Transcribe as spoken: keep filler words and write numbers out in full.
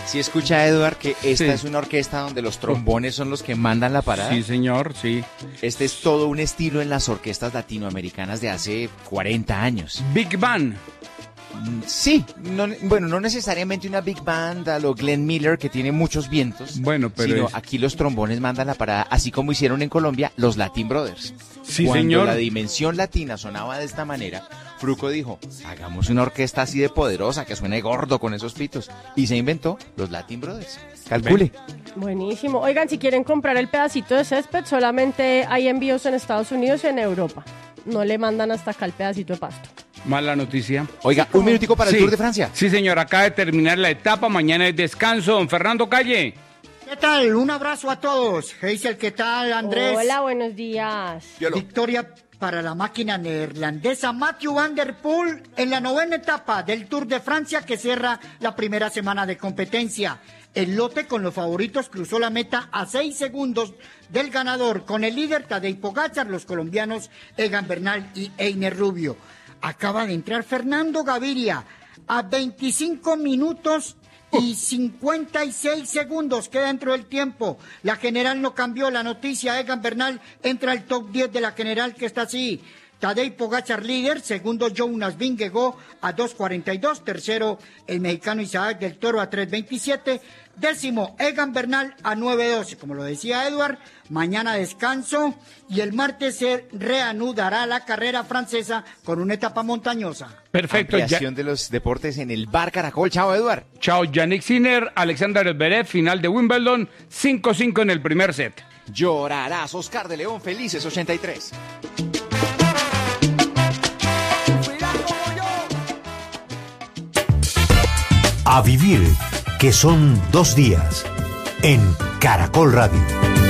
¿Sí escucha, Edward, que esta Sí. es una orquesta donde los trombones son los que mandan la parada? Sí, señor, sí. Este es todo un estilo en las orquestas latinoamericanas de hace cuarenta años. Big Band. Mm, Sí, no- bueno, no necesariamente una big band a lo Glenn Miller que tiene muchos vientos. Bueno, pero sino es- aquí los trombones mandan la parada, así como hicieron en Colombia los Latin Brothers. Sí, Cuando señor. la dimensión latina sonaba de esta manera, Fruco dijo, hagamos una orquesta así de poderosa que suene gordo con esos pitos. Y se inventó los Latin Brothers. Calcule. Buenísimo. Oigan, si quieren comprar el pedacito de césped, solamente hay envíos en Estados Unidos y en Europa. No le mandan hasta acá el pedacito de pasto. Mala noticia. Oiga, un minutico para el Sí. Tour de Francia. Sí, señor, acaba de terminar la etapa, mañana es descanso. Don Fernando Calle. ¿Qué tal? Un abrazo a todos. Heisel, ¿qué tal, Andrés? Hola, buenos días. Victoria para la máquina neerlandesa Mathieu van der Poel en la novena etapa del Tour de Francia que cierra la primera semana de competencia. El lote con los favoritos cruzó la meta a seis segundos del ganador, con el líder Tadej Pogačar, los colombianos Egan Bernal y Einer Rubio. Acaba de entrar Fernando Gaviria a veinticinco minutos y cincuenta y seis segundos queda dentro del tiempo. La general no cambió la noticia. Egan Bernal entra al top diez de la general, que está así: Tadej Pogačar líder, segundo Jonas Vingegaard a dos cuarenta y dos, tercero el mexicano Isaac del Toro a tres veintisiete, décimo Egan Bernal a nueve doce. Como lo decía Edward, mañana descanso y el martes se reanudará la carrera francesa con una etapa montañosa. Perfecto. Ya, Ampliación de los deportes en el Bar Caracol. Chao, Edward. chao, Yannick Sinner, Alexander Zverev, final de Wimbledon, cinco cinco en el primer set. Llorarás, Oscar de León, felices ochenta y tres. A vivir, que son dos días, en Caracol Radio.